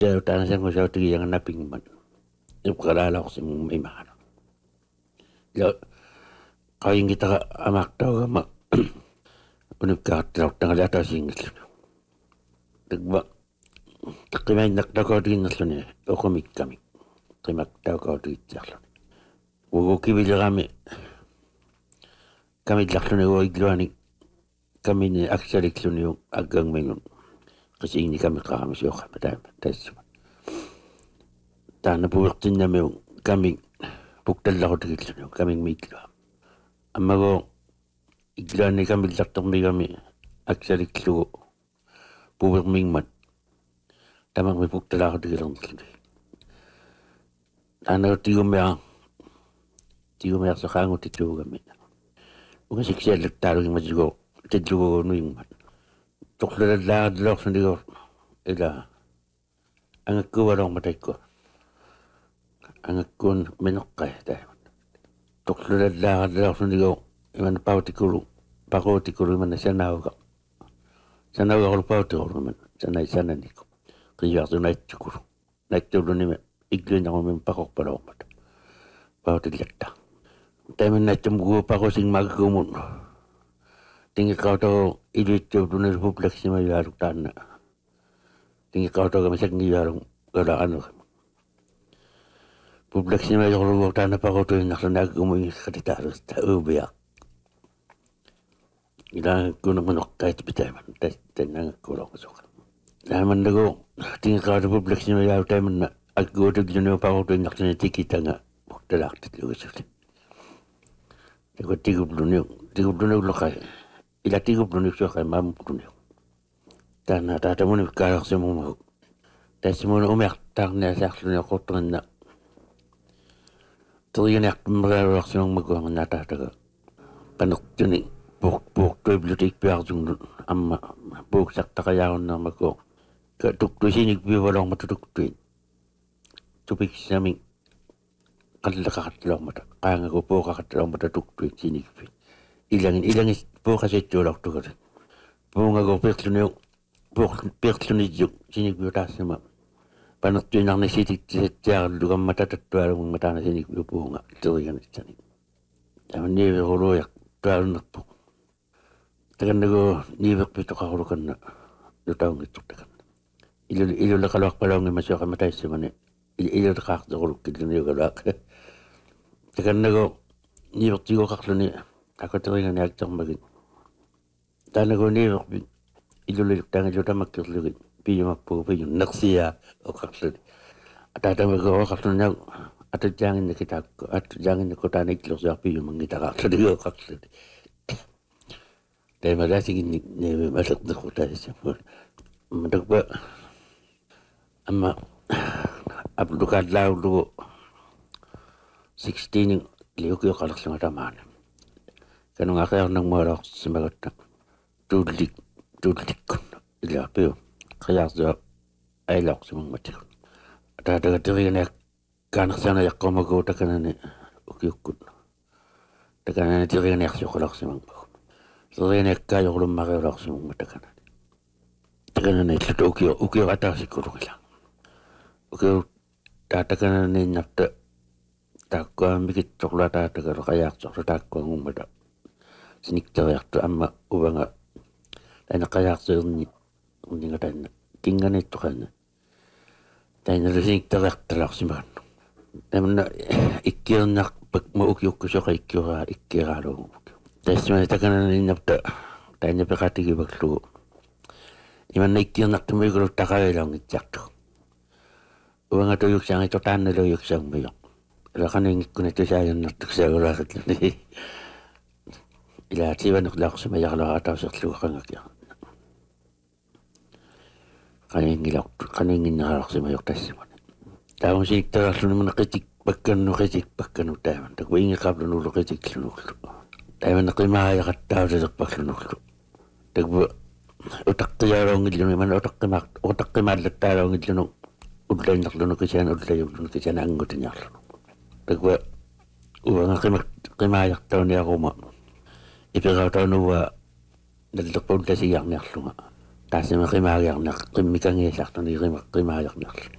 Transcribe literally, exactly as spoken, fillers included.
Siya tanasan ko siya tigi yang naping man. Yung kalala ko si mong may mahalo. Yo, kayong kita ka amak daw ka ma. Punip ka traw tanga data singil. Tagba. Takimay nakdaw ka din naslo niya. O kumik kami. Kimak daw ka din naslo. Ugo kibili kami. Kami laklo na uwa igluani. Kami ni aksarik lo niyo agang mayun. Kasi ini kami kami siyo kami tayo. Tana puwaktin na mayun. Kami buktal ako tigil niyo. Kami mitlo. Amma ko igluani kami laktong may kami. Aksarik lo. Puwak mingman. Tamang may buktal ako tigil niyo. Tana ko tigo may tigo may sa kango tito kami. Mga siksel taro yung majigo. Tidlo ko yung man. Tukla na lang sa niyo. Ila. Ang ako warong matay ko. Ang ako minok kaya tayo. Tukla na lang sa niyo. Iman pauti kuru. Pakoti kuru man na siya nawa ka. Siya nawa ko pauti kuru man. Sanay sana niko. Kaya ako na itikuru. Na ituro ni me. Igluin ako may pakok para ako mata. Pauti lata. Tayo man na tumgo pa ko sing magkumun. Tingin kau to ilit yung tunay republik si may yarong tana. Tingin kau to kami sa ngiyarong garaan. Publik si may yarong tana pa ko to yung nakanag umuing katitaros ta ubiyak. Ilang ko naman ako kahit bitay man. Tayo nang kulong ko suka. Naman na ko, tingin kau to publik si may yarong tayo man na agutog yun yung pa ko to yung nakanatikita nga. Buktalak titlo ko sulit. Ko tigo blunyo, tigo blunyo lokay. Ila tigo blunyo siya kay mam blunyo. Tana tata mo ni karak sa mo. Tas mo na umek tak na sa blunyo ko tong na. Tuloy na mararak sa mga magawang natataga. Panok tuni buk buk to bibliotek piak jung amma buk sak takayaon na magko. Ka tukto sinig bi walong matutukto. Tupik sa aming kalau kakatulong mata, kaya nga ko po kakatulong mata tuktuin sinigpin. Ilangin, ilangin po kasi tulak tukar. Po nga ko peklo niyo, po peklo niyo sinigpin taas naman. Panaktuin ang nasitik siya, lugang mata tatuwa ang mata na sinigpin po nga. Ito yan ito niyo. Taman niyo ko royak, tuwalo na po. Tagan na ko, nibak pito kakurukan na, lutawang ito tagan. Ilo lakalawak pala ang imasyo kamatay sa mani. Ilo nakakadurog kilo niyo kalak. Tekan nago ni waktu ko kaklo ni ako tuloy nga nagtang magin. Tana ko ni waktu ilulik tanga jota makirlugi piyo makpo piyo naksiya o kaklo. Atata mago kaklo na at jangin na kita ko at jangin na ko tanig lo sa piyo mangita kaklo di ko kaklo. Dahil malasig ni ni masak na ko tayo sa po. Madagba ama abdukad law lo sixteen yung liuk yung kalak sa matamaan. Kanong akayaw ng marak sa magat na tulik, tulik ko. Ilapi yun. Kaya sa ailak sa mga matik. At tagatiri na kanak sana yak kumaguta ka na ni ukyukut. Taga na natiri na yak sa kalak sa mga magat. So rin na kayo kulong makirak sa mga matakan. Taga na na ito ukyo, ukyo kata si kurong ilang. Ukyo tataka na na napta takko mikit coklat tagar kayak coklat takko ngumada sinik tayak to amma ubanga dana kayak so ni ni ngatan tingan itu kan dana sinik tayak tayak simban namna ikkir nak mo ukyuk ko so kay ikkira ikkira ro desma takana ni napta dana pakati gi baklu iman ikkir nak tumoy gro takay lang ityak ubanga to yuk sang ito tan na yuk sang mayo. Lakan yung ikon ito siya yung natuksa ko lakad lang eh. Ila tiba nuklak sa mayak lakataw sa tluwa kang akya. Kanyung ilak, kanyung inahalak sa mayok tayo siya. Tawang sinik tarak naman nakitik pagkan nakitik pagkan tayo. Tagwa inga kablo nulo kitik lunuklo. Tayo nakimaya kat tao sa takpak lunuklo. Tagwa utak kaya raw ngidlo naman utak kimak, utak kimadlat tayo raw ngidlo nung udlay nakluno kisyan, udlay yung kisyan ang ngutin niya. Tagwa uang kimak kimayak taon niya ako ma. Ipagaw taon nuwa nalakpon kasi yang naklo nga. Kasi makimayak na kimikang isak na kimak kimayak naklo.